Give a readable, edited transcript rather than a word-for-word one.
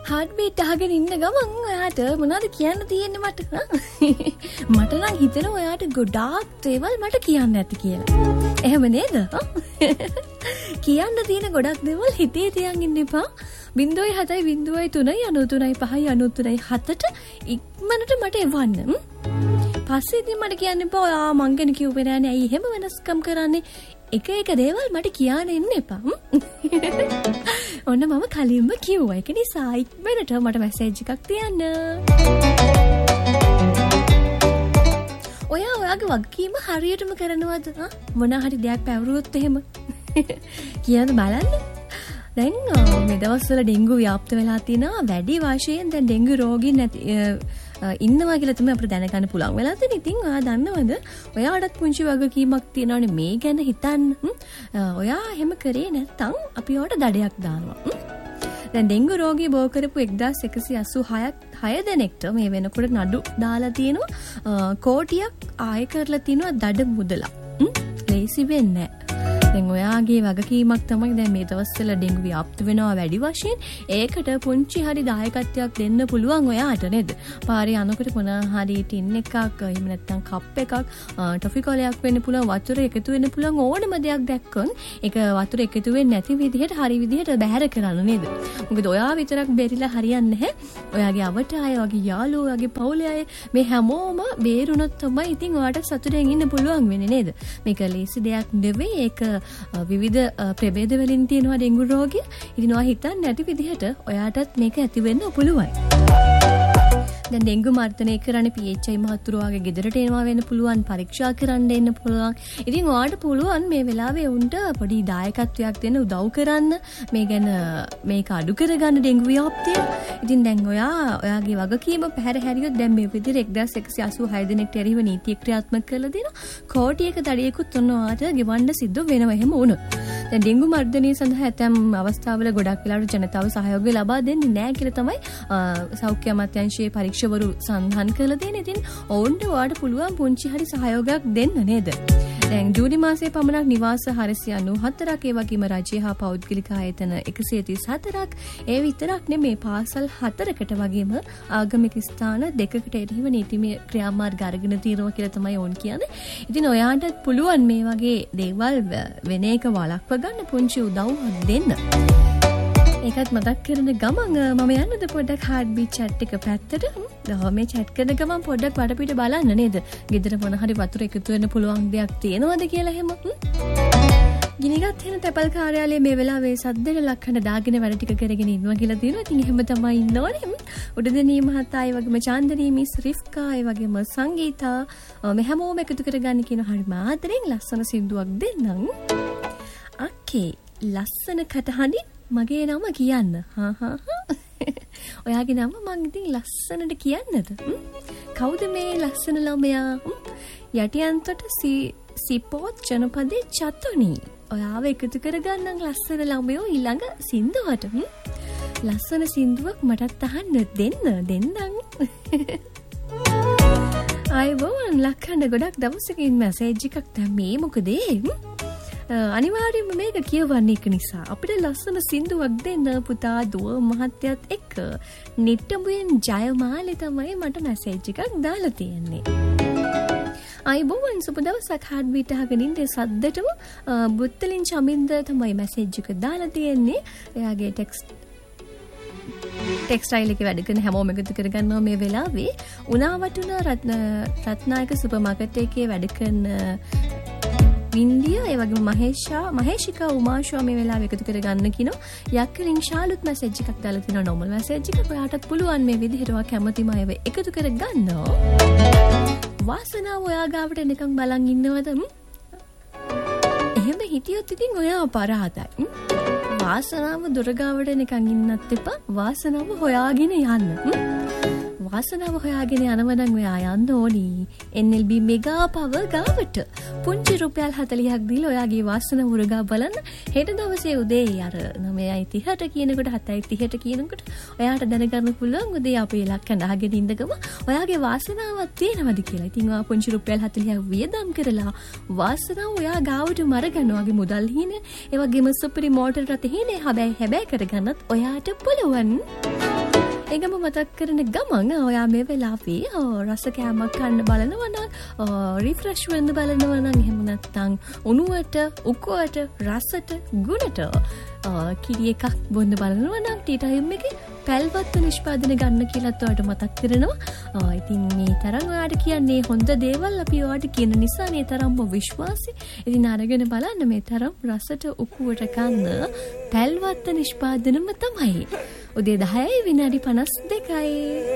Heart beat අහගෙන ඉන්න ගමන් ඔයාට මොනවද කියන්න තියෙන්නේ මට? මට නම් හිතෙනවා ඔයාට ගොඩාක් දේවල් මට කියන්න ඇති කියලා. එහෙම නේද? කියන්න තියෙන ගොඩක් දේවල් හිතේ තියන් ඉන්න එපා. 0.7.3.93.5.93.7ට ඉක්මනට මට එවන්න. පස්සේ ඉතින් මට කියන්න එපා ඔයා මං ගැන කිව්වේ නෑනේ ඇයි එහෙම වෙනස්කම් කරන්නේ? එක දේවල් මට කියන්න එන්න එපා. ඔන්න මම කලින්ම කිව්වා. ඒක නිසා ඉක්මනට මට මැසේජ් එකක් තියන්න. ඔයාගේ වගකීම හරියටම කරනවද? මොන හරි දෙයක් පැවරුවොත් එහෙම කියන්න බලන්න. දැන් මේ දවස්වල ඩෙන්ගු ව්‍යාප්ත වෙලා තිනවා. වැඩි වශයෙන් දැන් ඩෙන්ගු රෝගීන් ඉන්නවා කියලා තමයි අපිට දැනගන්න පුළුවන් වෙලා තියෙන්නේ. ඉතින් ඔයා දන්නවද? ඔයාටත් පුංචි වගකීමක් තියෙනවනේ මේ ගැන හිතන්න. ඔයා එහෙම කරේ නැත්නම් අපි ඔයාට දඩයක් දානවා. දැන් ඩෙන්ගු රෝගී බෝ කරපු 1186 දෙනෙක්ට මේ වෙනකොට නඩු දාලා තියෙනවා. කෝටියක් ආය කරලා තිනවා දඩ මුදලා. ලේසි වෙන්නේ නැහැ. දැන් ඔයාගේ වගකීමක් තමයි දැන් මේ දවස්වල ඩෙන්ගු ව්‍යාප්ත වෙනවා වැඩි වශයෙන්. ඒකට පුංචි හරි දායකත්වයක් දෙන්න පුළුවන් ඔයාට නේද? පාරේ යනකොට මොන හරි ටින් එකක් එහෙම නැත්නම් කප් එකක් ටොෆි කොලයක් වෙන්න පුළුවන්, වතුර එකතු වෙන්න පුළුවන් ඕනම දෙයක් දැක්කොත් ඒක වතුර එකතු වෙන්නේ නැති විදිහට හරි විදිහට බැහැර කරන්න නේද? මොකද ඔයා විතරක් බේරිලා හරියන්නේ නැහැ. ඔයාගේ අවට අය, ඔයාගේ යාළුවෝ, ඔයාගේ පවුලේ අය මේ හැමෝම බේරුණොත් තමයි ඉතින් ඔයාට සතුටෙන් ඉන්න පුළුවන් වෙන්නේ නේද? මේක ලේසි දෙයක් නෙවෙයි. ඒක විවිධ ප්‍රභේද වලින් තියෙනවා ඩෙන්ගු රෝගය. ඉතින් ඔයා හිතන්නේ නැති විදිහට ඔයාටත් මේක ඇති වෙන්න පුළුවන්. දැන් ඩෙන්ගු මර්ධනය කරන්නේ PHI මහතුරු වගේ ගෙදරට එනවා වෙන්න පුළුවන්, පරීක්ෂා කරන්න එන්න පුළුවන්. ඉතින් ඔයාට පුළුවන් මේ වෙලාවේ උන්ට පොඩි දායකත්වයක් දෙන්න උදව් කරන්න. මේ ගැන මේක අඩු කරගන්න ඩෙන්ගු ව්‍යාප්තිය. ඉතින් දැන් ඔයාගේ වගකීම පැහැර හැරියොත් දැන් මේ විදිහට 1186 දෙනෙක්ට එරෙහිව නීතිය ක්‍රියාත්මක කරලා දෙනවා. කෝටියක දඩයකුත් ඔයාට ගෙවන්න සිද්ධ වෙනවා එහෙම වුණොත්. දැන් ඩෙන්ගු මර්ධනය සඳහා ඇතැම් අවස්ථාවල ගොඩක් වෙලාවට ජනතාව සහයෝගය ලබා දෙන්නේ නැහැ කියලා තමයි සෞඛ්‍ය අමාත්‍යාංශයේ පරීක්ෂකවරු සඳහන් කරලා තියෙන්නේ. ඉතින් ඔවුන්ට ඔයාට පුළුවන් පුංචි හරි සහයෝගයක් දෙන්න නේද? දැන් ජූනි මාසයේ පමණක් නිවාස 494ක්, ඒ වගේම රජය හා පෞද්ගලික ආයතන 134ක්, ඒ විතරක් නෙමේ පාසල් 4කට වගේම ආගමික ස්ථාන 2කට එරෙහිව නීතිමය ක්‍රියාමාර්ග අරගෙන තියෙනවා කියලා තමයි ඕන් කියන්නේ. ඉතින් ඔයාටත් පුළුවන් මේ වගේ දේවල් වෙන එක වළක්ව ගන්න පුංචි උදව්වක් දෙන්න. ඒකත් මතක් කරන ගමන් මම යන්නද පොඩ්ඩක් හાર્ට් බීට් chat එක පැත්තට. මේ chat කරන ගමන් පොඩ්ඩක් වටපිට බලන්න නේද? ගෙදර මොන හරි වතුර එකතු වෙන්න පුළුවන් දෙයක් තියෙනවද කියලා එහෙම. ගිනිගත් වෙන තැපල් කාර්යාලයේ මේ වෙලාවේ සද්දෙට ලක්හඬ දාගෙන වැඩ ටික කරගෙන ඉන්නවා කියලා තියෙනවා. ඉතින් එහෙම තමයි ඉන්න ඕනේ. උඩදෙනී මහතා, ඒ වගේම චාන්දනී මිස් රිෆ්කා, ඒ වගේම සංගීතා මේ හැමෝම එකතු කරගන්න කියන හරි මාතරෙන් ලස්සන සින්දුවක් දෙන්නම්. අක්කේ ලස්සන කටහඬින් මගේ නම කියන්න. ඔයාගේ නම මං ඉතින් ලස්සනට කියන්නද? කවුද මේ ලස්සන ළමයා? යටියන්තොට සිපෝත් ජනපදයේ චතුනි. ඔයාව එකතු කරගන්නම් ලස්සන ළමයෝ ඊළඟ සින්දුවට. ලස්සන සින්දුවක් මටත් අහන්න දෙන්නම්. ආයිබෝන් ලක්හඬ ගොඩක් දවසකින් මැසේජ් එකක් දැම්මේ මොකද අනිවාර්යයෙන්ම මේක කියවන්න එක නිසා අපිට ලස්සන සින්දුවක් දෙන්න පුතා දුව මහත්තයත් එක්ක නිට්ටඹුවෙන් ජයමාලි තමයි මට මැසේජ් එකක් දාලා තියෙන්නේ. ආයිබෝන් සුබ දවසක් හાર્ට් බීට් අහගෙන ඉන්නේ සද්දටම බුත්තලින් චමින්ද තමයි මැසේජ් එක දාලා තියෙන්නේ. එයාගේ ටෙක්ස්ටයිල් එකේ වැඩ කරන හැමෝම එකතු කරගන්නවා මේ වෙලාවේ. උනාවටුන රත්නායක සුපර් මාකට් එකේ වැඩ කරන වින්දියා, ඒ වගේම මහේෂිකා උමාෂා මේ වෙලාව එකතු කරගන්න කියනවා. යක්කලින් ශාලුත් මැසේජ් එකක් දාලා තිනවා නෝමල් මැසේජ් එකක්. ඔයාටත් පුළුවන් මේ විදිහට ඔයා කැමතිම අයව එකතු කරගන්න. වාසනාව ඔයා ගාවට එනකන් බලන් ඉන්නවද? එහෙම හිටියොත් ඉතින් ඔයා අපරාධයි. වාසනාව දොර ගාවට එනකන් ඉන්නත් එපා. වාසනාව හොයාගෙන යන්න. වාසනාව හොයාගෙන යනවා නම් ඔයා යන්න ඕනි NLB මෙගා පවර් ගාවට. පුංචි රුපියල් 40ක් දීලා ඔයාගේ වාසනාව උරගා බලන්න. හෙට දවසේ උදේ අර 9:30ට කියනකොට 7:30ට කියනකොට ඔයාට දැනගන්න පුළුවන් උදේ අපේ ලක්කන අහගෙන ඉඳගම ඔයාගේ වාසනාවක් තියෙනවද කියලා. ඉතින් ඔයා පුංචි රුපියල් 40ක් වියදම් කරලා වාසනාව ඔයා ගාවට මරගන්න. ඔයාගේ මුදල් හින ඒ වගේම සුපිරි මෝටර රථ හිනේ හැබැයි කරගන්නත් ඔයාට පුළුවන්. ඒකම මතක් කරන ගමන් ඔයා මේ වෙලාවේ රස කෑමක් කන්න බලනවා නම් රිෆ්‍රෙෂ් වෙන්න බලනවා නම් එහෙම නැත්නම් උණුවට උකුවට රසට ගුණට කිරි එකක් බොන්න බලනවා නම් ටී ටයිම් එකේ පැල්වත්ත නිෂ්පාදන ගන්න කියලාත් ඔයාලට මතක් කරනවා. ඉතින් මේ තරම් ඔයාලට කියන්නේ හොඳ දේවල් අපි ඔයාලට කියන නිසා මේ තරම්ම විශ්වාසයි. ඉතින් අරගෙන බලන්න මේ තරම් රසට උකුවට කන්න පැල්වත්ත නිෂ්පාදනම තමයි. උදේ 10යි විනාඩි 52යි.